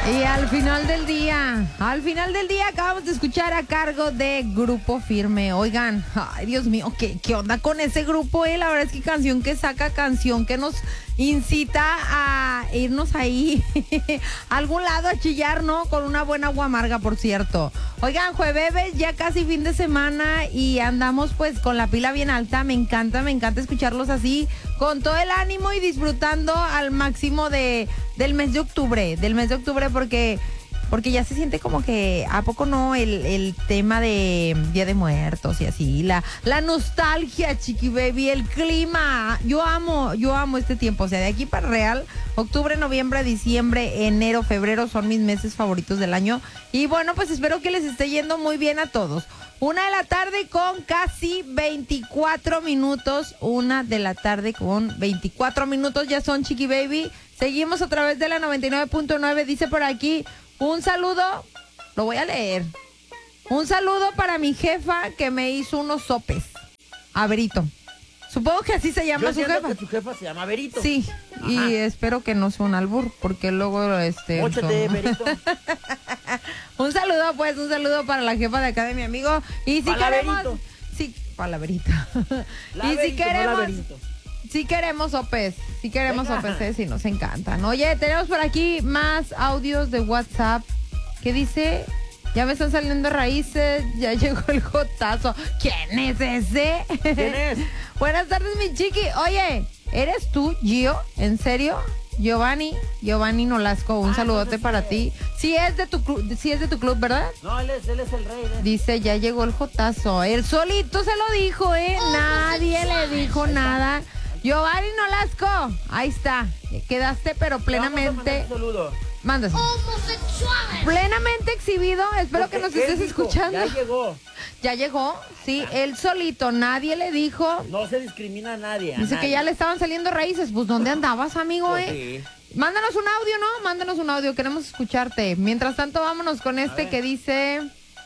Y al final del día acabamos de escuchar a cargo de Grupo Firme. Oigan, ay Dios mío, ¿qué onda con ese grupo? La verdad es que canción que saca, canción que nos incita a irnos ahí a algún lado a chillar, ¿no? Con una buena agua amarga, por cierto. Oigan, jueves, ya casi fin de semana y andamos pues con la pila bien alta. Me encanta escucharlos así, con todo el ánimo y disfrutando al máximo del mes de octubre, porque ya se siente como que, ¿a poco no? El tema de Día de Muertos y así, la nostalgia, chiqui baby, el clima. Yo amo este tiempo, o sea, de aquí para real, octubre, noviembre, diciembre, enero, febrero son mis meses favoritos del año. Y bueno, pues espero que les esté yendo muy bien a todos. 1:00 con casi 24 minutos. 1:00 con 24 minutos ya son, chiqui baby. Seguimos a través de la 99.9. Dice por aquí, un saludo, lo voy a leer. Un saludo para mi jefa que me hizo unos sopes. A Berito. Supongo que así se llama su jefa. Que su jefa se llama Berito. Sí, ajá. Y espero que no sea un albur, porque luego Móchate, Berito. un saludo para la jefa de acá de mi amigo. Y si queremos... Berito. Sí, para la Berito. Y si queremos... Sí queremos sopes, sí nos encantan. Oye, tenemos por aquí más audios de WhatsApp que dice, ya me están saliendo raíces, ya llegó el jotazo. ¿Quién es ese? ¿Quién es? Buenas tardes, mi chiqui. Oye, ¿eres tú, Gio? ¿En serio? Giovanni Nolasco, un saludote para ti. Sí es de tu club, ¿verdad? No, él es el rey. Dice, ya llegó el jotazo. Él solito se lo dijo, nadie le dijo nada. Giovanni Nolasco, ahí está. Quedaste pero plenamente... Mándase. Plenamente exhibido. Espero que nos estés escuchando. Ya llegó, sí, él solito, nadie le dijo. No se discrimina a nadie. Dice que ya le estaban saliendo raíces. Pues, ¿dónde andabas, amigo, Sí. Mándanos un audio, ¿no? Mándanos un audio, queremos escucharte. Mientras tanto, vámonos con este que dice...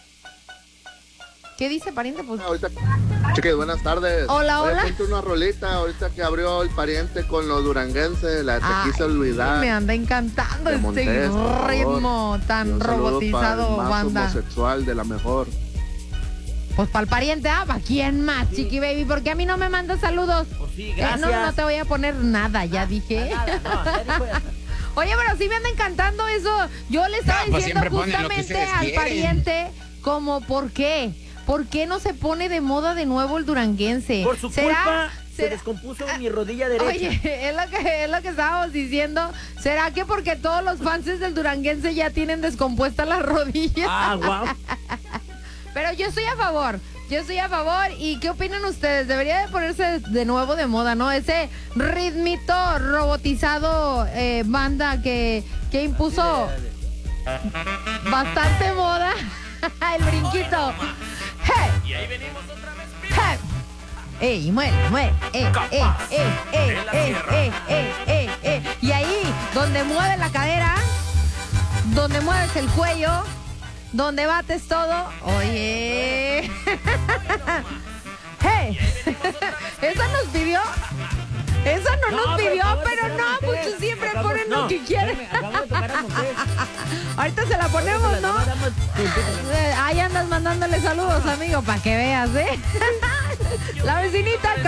¿Qué dice, pariente? Pues... Ahorita, chiquis, buenas tardes. Hola. Ponte una rolita ahorita que abrió el pariente con los duranguenses, la te quise olvidar. Me anda encantando este Montes, ritmo tan robotizado, para el más banda. homosexual de la mejor. Pues para el pariente, ¿para quién más, sí. Chiqui baby? Porque a mí no me mandas saludos. Pues sí, gracias. No te voy a poner nada, ya dije. Oye, pero sí me anda encantando eso. Yo le estaba diciendo justamente al pariente, como, ¿por qué? ¿Por qué no se pone de moda de nuevo el duranguense? Por su culpa se descompuso mi rodilla derecha. Oye, es lo que estábamos diciendo. ¿Será que porque todos los fans del duranguense ya tienen descompuestas las rodillas? Ah, guau. Pero yo estoy a favor. ¿Y qué opinan ustedes? Debería de ponerse de nuevo de moda, ¿no? Ese ritmito robotizado, banda que impuso bastante moda. El brinquito. ¡Hey! Y ahí venimos otra vez. ¡Hey! ¡Ey, muere! Y ahí, donde mueve la cadera, donde mueves el cuello, donde bates todo, oye. ¡Hey! ¿Esa nos pidió? Esa no nos pidió, pero no, pues tú siempre pones lo que quieres. Ahorita se la ponemos, ¿no? Ahí andas mandándole saludos, amigo, para que veas, La vecinita